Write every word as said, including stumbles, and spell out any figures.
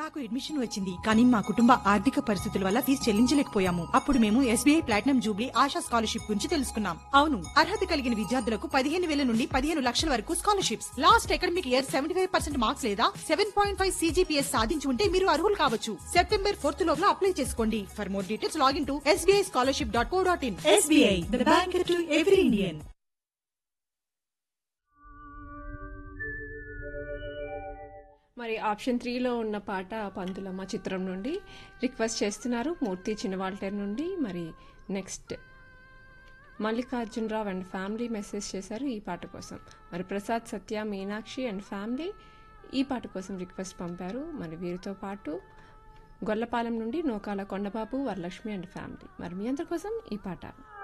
నాకు అడ్మిషన్ వచ్చింది, కానీ మా కుటుంబ ఆర్థిక పరిస్థితుల వల్ల ఫీజు చెల్లించలేకపోయాము. అప్పుడు మేము SBI platinum Jubilee ASHA scholarship గురించి తెలుసుకున్నాం. అవును, అర్హత కలిగిన విద్యార్థులకు పదిహేను వేల నుండి పదిహేను లక్షల వరకు scholarships. Last academic year seventy five percent marks లేదా సెవెన్ పాయింట్ ఫైవ్ సీజీపీఎస్ సాధించి ఉంటే మీరు అర్హులు కావచ్చు. సెప్టెంబర్ ఫోర్త్ లోపల అప్లై చేసుకోండి. For more details login to SBI scholarship dot co dot in. SBI, the bank to every Indian. మరి option త్రీలో ఉన్న పాట పంతులమ్మ చిత్రం నుండి రిక్వెస్ట్ చేస్తున్నారు మూర్తి చిన్నవాల్టర్ నుండి. మరి next Mallikarjunarao and family message చేశారు ఈ పాట కోసం. మరి ప్రసాద్ సత్య మీనాక్షి అండ్ ఫ్యామిలీ ఈ పాట కోసం రిక్వెస్ట్ పంపారు. మరి వీరితో పాటు గొల్లపాలెం నుండి నోకాల కొండబాబు వరలక్ష్మి అండ్ ఫ్యామిలీ. మరి మీ అందరి కోసం ఈ పాట.